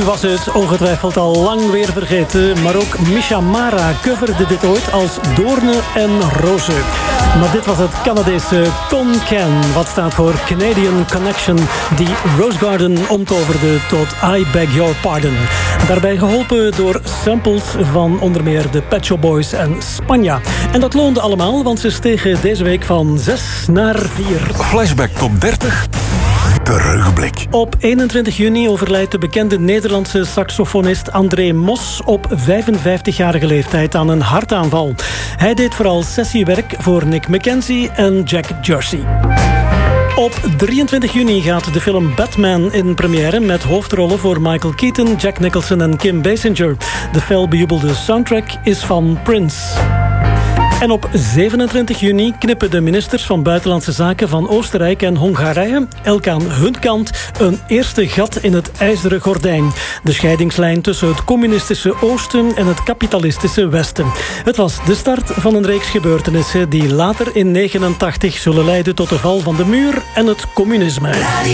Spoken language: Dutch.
U was het ongetwijfeld al lang weer vergeten, maar ook Misha Mara coverde dit ooit als Doornen en Rozen. Maar dit was het Canadese Con-Can, wat staat voor Canadian Connection, die Rose Garden omtoverde tot I Beg Your Pardon. Daarbij geholpen door samples van onder meer de Pet Shop Boys en Spanja. En dat loonde allemaal, want ze stegen deze week van 6 naar 4. Flashback Top 30. Terugblik. Op 21 juni overlijdt de bekende Nederlandse saxofonist André Mos op 55-jarige leeftijd aan een hartaanval. Hij deed vooral sessiewerk voor Nick Mackenzie en Jack Jersey. Op 23 juni gaat de film Batman in première met hoofdrollen voor Michael Keaton, Jack Nicholson en Kim Basinger. De fel bejubelde soundtrack is van Prince. En op 27 juni knippen de ministers van Buitenlandse Zaken van Oostenrijk en Hongarije, elk aan hun kant, een eerste gat in het ijzeren gordijn. De scheidingslijn tussen het communistische Oosten en het kapitalistische Westen. Het was de start van een reeks gebeurtenissen die later in 1989 zullen leiden tot de val van de muur en het communisme.